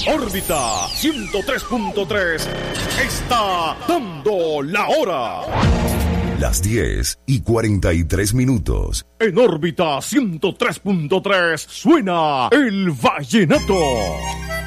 Órbita 103.3 está dando la hora. Las 10:43. En órbita 103.3 suena el vallenato.